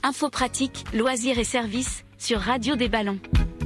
Infos pratiques, loisirs et services sur Radio des Ballons.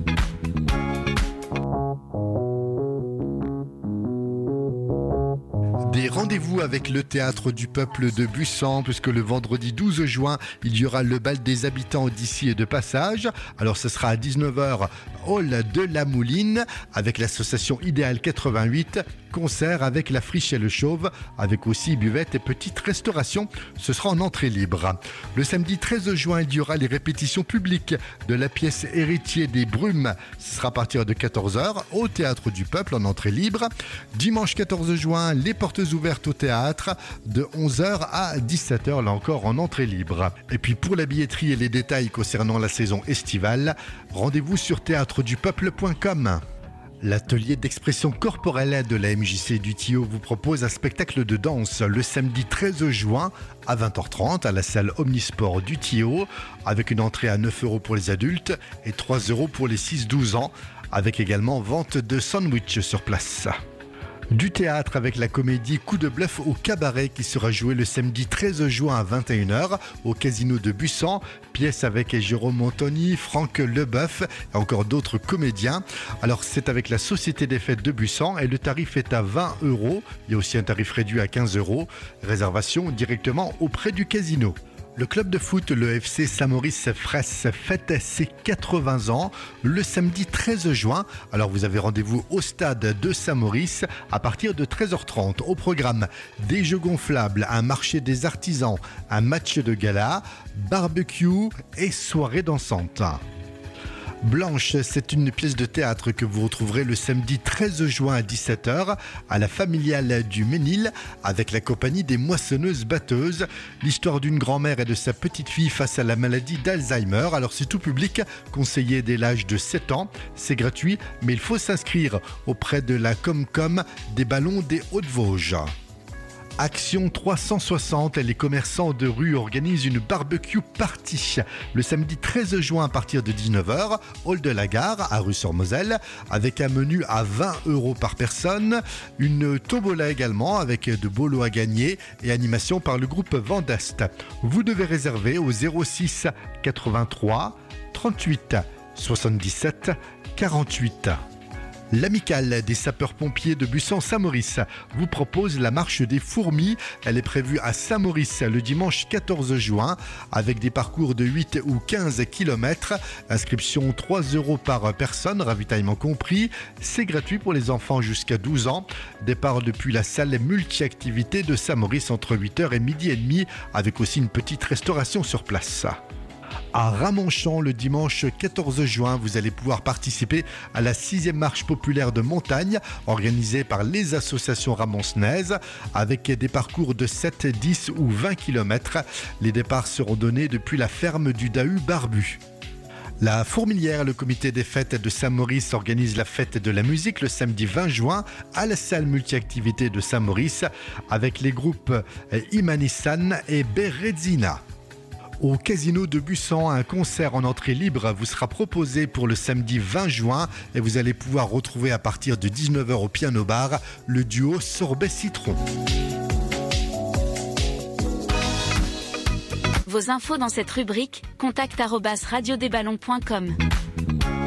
Des rendez-vous avec le Théâtre du Peuple de Busan, puisque le vendredi 12 juin, il y aura le bal des habitants d'ici et de passage. Alors ce sera à 19h, hall de la Mouline, avec l'association Idéal 88, concert avec la Friche et le Chauve, avec aussi buvette et petite restauration. Ce sera en entrée libre. Le samedi 13 juin, il y aura les répétitions publiques de la pièce Héritier des Brumes. Ce sera à partir de 14h au Théâtre du Peuple en entrée libre. Dimanche 14 juin, les portes ouvertes au théâtre de 11h à 17h, là encore en entrée libre. Et puis pour la billetterie et les détails concernant la saison estivale, rendez-vous sur théâtredupeuple.com. L'atelier d'expression corporelle de la MJC du Thillot vous propose un spectacle de danse le samedi 13 juin à 20h30 à la salle Omnisport du Thillot, avec une entrée à 9 € pour les adultes et 3 € pour les 6-12 ans, avec également vente de sandwich sur place. Du théâtre avec la comédie Coup de bluff au cabaret qui sera jouée le samedi 13 juin à 21h au Casino de Busan. Pièce avec Jérôme Antoni, Franck Leboeuf et encore d'autres comédiens. Alors c'est avec la Société des Fêtes de Busan et le tarif est à 20 €. Il y a aussi un tarif réduit à 15 €. Réservation directement auprès du casino. Le club de foot, le FC Saint-Maurice-Fraisse, fête ses 80 ans le samedi 13 juin. Alors vous avez rendez-vous au stade de Saint-Maurice à partir de 13h30. Au programme, des jeux gonflables, un marché des artisans, un match de gala, barbecue et soirée dansante. Blanche, c'est une pièce de théâtre que vous retrouverez le samedi 13 juin à 17h à la familiale du Ménil avec la compagnie des moissonneuses batteuses. L'histoire d'une grand-mère et de sa petite-fille face à la maladie d'Alzheimer. Alors c'est tout public, conseillé dès l'âge de 7 ans. C'est gratuit, mais il faut s'inscrire auprès de la Comcom des Ballons des Hauts-de-Vosges. Action 360, les commerçants de rue organisent une barbecue party le samedi 13 juin à partir de 19h, hall de la gare à rue-sur-Moselle, avec un menu à 20 € par personne, une tombola également avec de beaux lots à gagner et animation par le groupe Vendest. Vous devez réserver au 06 83 38 77 48. L'amicale des sapeurs-pompiers de Busan-Saint-Maurice vous propose la marche des fourmis. Elle est prévue à Saint-Maurice le dimanche 14 juin avec des parcours de 8 ou 15 km. Inscription 3 € par personne, ravitaillement compris. C'est gratuit pour les enfants jusqu'à 12 ans. Départ depuis la salle multi-activité de Saint-Maurice entre 8h et midi et demi avec aussi une petite restauration sur place. À Ramonchamp, le dimanche 14 juin, vous allez pouvoir participer à la 6e marche populaire de montagne organisée par les associations ramoncenaises avec des parcours de 7, 10 ou 20 km. Les départs seront donnés depuis la ferme du Dahu Barbu. La Fourmilière, le comité des fêtes de Saint-Maurice organise la fête de la musique le samedi 20 juin à la salle multi-activité de Saint-Maurice avec les groupes Imanissan et Berezina. Au Casino de Busan, un concert en entrée libre vous sera proposé pour le samedi 20 juin et vous allez pouvoir retrouver à partir de 19h au piano bar le duo Sorbet Citron. Vos infos dans cette rubrique, contact@radiodesballons.com.